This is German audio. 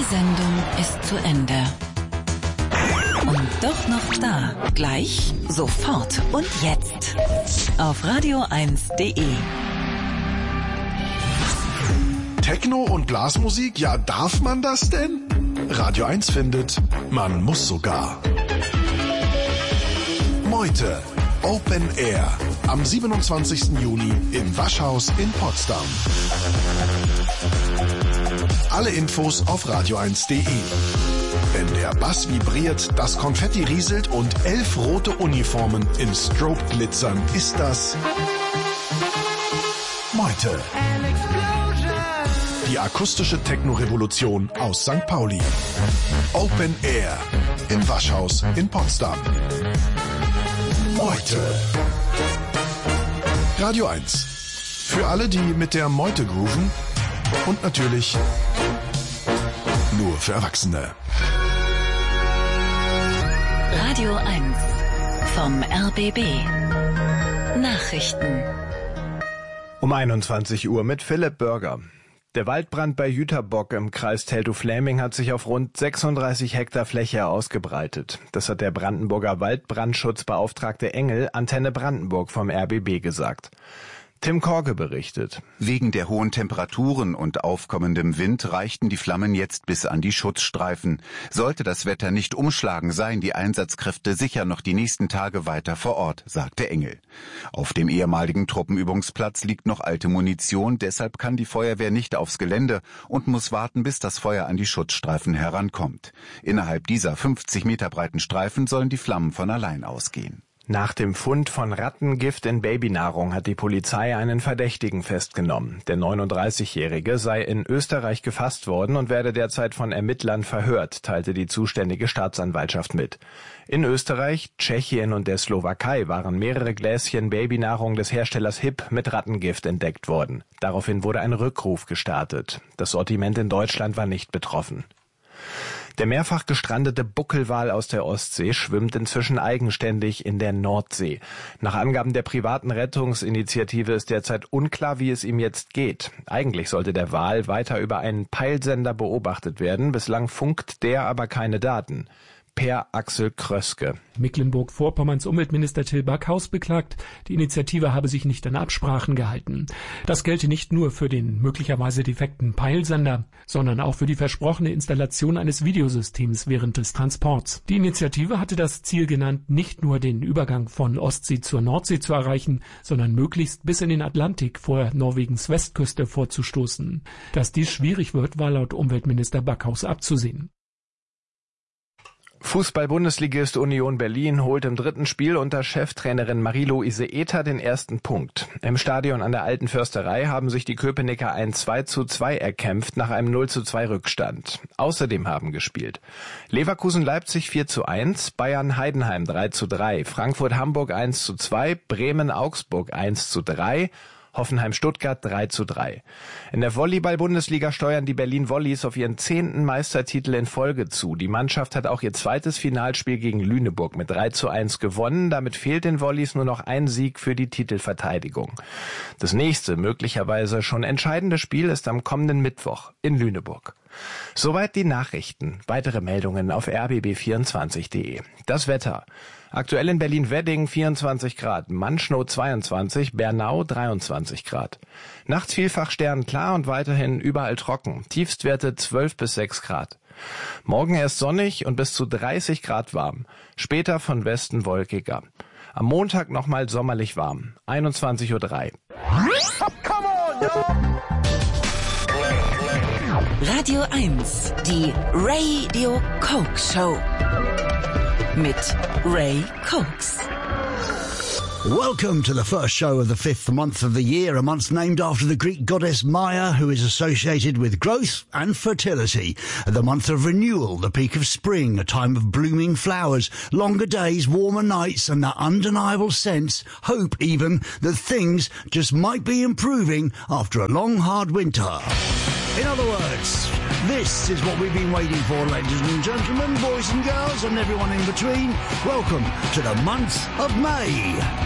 Sendung ist zu Ende. Und doch noch da. Gleich, sofort und jetzt. Auf radio1.de. Techno und Blasmusik, ja, darf man das denn? Radio 1 findet, man muss sogar. Meute, Open Air, am 27. Juni im Waschhaus in Potsdam. Alle Infos auf radio1.de. Wenn der Bass vibriert, das Konfetti rieselt und 11 rote Uniformen im Strobe glitzern, ist das Meute. Die akustische Techno-Revolution aus St. Pauli. Open Air im Waschhaus in Potsdam. Meute. Radio 1. Für alle, die mit der Meute grooven und natürlich nur für Erwachsene. Radio 1 vom RBB. Nachrichten. Um 21 Uhr mit Philipp Bürger. Der Waldbrand bei Jüterbock im Kreis Teltow-Fläming hat sich auf rund 36 Hektar Fläche ausgebreitet. Das hat der Brandenburger Waldbrandschutzbeauftragte Engel Antenne Brandenburg vom RBB gesagt. Tim Korke berichtet. Wegen der hohen Temperaturen und aufkommendem Wind reichten die Flammen jetzt bis an die Schutzstreifen. Sollte das Wetter nicht umschlagen, seien die Einsatzkräfte sicher noch die nächsten Tage weiter vor Ort, sagte Engel. Auf dem ehemaligen Truppenübungsplatz liegt noch alte Munition, deshalb kann die Feuerwehr nicht aufs Gelände und muss warten, bis das Feuer an die Schutzstreifen herankommt. Innerhalb dieser 50 Meter breiten Streifen sollen die Flammen von allein ausgehen. Nach dem Fund von Rattengift in Babynahrung hat die Polizei einen Verdächtigen festgenommen. Der 39-Jährige sei in Österreich gefasst worden und werde derzeit von Ermittlern verhört, teilte die zuständige Staatsanwaltschaft mit. In Österreich, Tschechien und der Slowakei waren mehrere Gläschen Babynahrung des Herstellers HIP mit Rattengift entdeckt worden. Daraufhin wurde ein Rückruf gestartet. Das Sortiment in Deutschland war nicht betroffen. Der mehrfach gestrandete Buckelwal aus der Ostsee schwimmt inzwischen eigenständig in der Nordsee. Nach Angaben der privaten Rettungsinitiative ist derzeit unklar, wie es ihm jetzt geht. Eigentlich sollte der Wal weiter über einen Peilsender beobachtet werden. Bislang funkt der aber keine Daten. Per Axel Kröske. Mecklenburg-Vorpommerns Umweltminister Till Backhaus beklagt, die Initiative habe sich nicht an Absprachen gehalten. Das gelte nicht nur für den möglicherweise defekten Peilsender, sondern auch für die versprochene Installation eines Videosystems während des Transports. Die Initiative hatte das Ziel genannt, nicht nur den Übergang von Ostsee zur Nordsee zu erreichen, sondern möglichst bis in den Atlantik vor Norwegens Westküste vorzustoßen. Dass dies schwierig wird, war laut Umweltminister Backhaus abzusehen. Fußball-Bundesligist Union Berlin holt im dritten Spiel unter Cheftrainerin Marie-Louise Ether den ersten Punkt. Im Stadion an der Alten Försterei haben sich die Köpenicker ein 2:2 erkämpft nach einem 0:2 Rückstand. Außerdem haben gespielt Leverkusen-Leipzig 4:1, Bayern-Heidenheim 3:3, Frankfurt-Hamburg 1:2, Bremen-Augsburg 1:3, Hoffenheim-Stuttgart 3:3. In der Volleyball-Bundesliga steuern die Berlin Volleys auf ihren 10. Meistertitel in Folge zu. Die Mannschaft hat auch ihr zweites Finalspiel gegen Lüneburg mit 3:1 gewonnen. Damit fehlt den Volleys nur noch ein Sieg für die Titelverteidigung. Das nächste, möglicherweise schon entscheidende Spiel ist am kommenden Mittwoch in Lüneburg. Soweit die Nachrichten. Weitere Meldungen auf rbb24.de. Das Wetter. Aktuell in Berlin-Wedding 24 Grad, Manschnow 22, Bernau 23 Grad. Nachts vielfach sternklar und weiterhin überall trocken. Tiefstwerte 12 bis 6 Grad. Morgen erst sonnig und bis zu 30 Grad warm. Später von Westen wolkiger. Am Montag nochmal sommerlich warm. 21:03 Uhr. Radio 1, die Radio Coke Show. Mit Ray Cokes. Welcome to the first show of the fifth month of the year, a month named after the Greek goddess Maya, who is associated with growth and fertility. The month of renewal, the peak of spring, a time of blooming flowers, longer days, warmer nights, and that undeniable sense, hope even, that things just might be improving after a long, hard winter. In other words, this is what we've been waiting for, ladies and gentlemen, boys and girls, and everyone in between. Welcome to the month of May.